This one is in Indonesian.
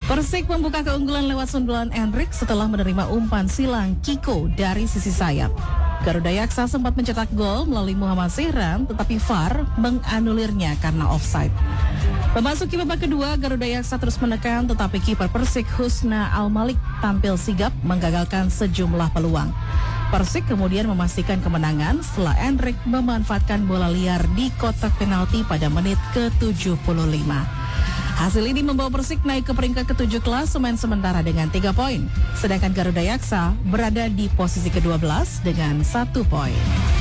Persik membuka keunggulan lewat sundulan Endrick setelah menerima umpan silang Kiko dari sisi sayap. Garuda Yaksa sempat mencetak gol melalui Muhammad Sehran, tetapi VAR menganulirnya karena offside. Memasuki babak kedua, Garuda Yaksa terus menekan, tetapi kiper Persik Husna Al-Malik tampil sigap menggagalkan sejumlah peluang. Persik kemudian memastikan kemenangan setelah Endrick memanfaatkan bola liar di kotak penalti pada menit ke-75. Hasil ini membawa Persik naik ke peringkat ke-7 klasemen sementara dengan 3 poin. Sedangkan Garuda Yaksa berada di posisi ke-12 dengan 1 poin.